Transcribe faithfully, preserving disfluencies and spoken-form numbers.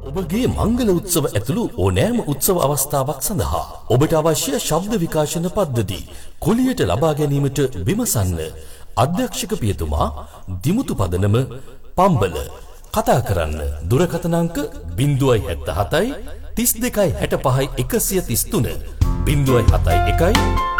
ඔබගේ මංගල උත්සව ඇතුළු ඕනෑම උත්සව අවස්ථාවක් සඳහා ඔබට අවශ්‍ය ශබ්ද විකාශන පද්ධති කුලියට ලබා ගැනීමට විමසන්න. අධ්‍යක්ෂක පියතුමා දිමුතු පදනම පම්බල. කතා කරන්න දුරකථන අංක ज़ीरो सात सात තිස් දෙකයි හැට පහයි එකසිය තිස් තුන ज़ीरो सात එකයි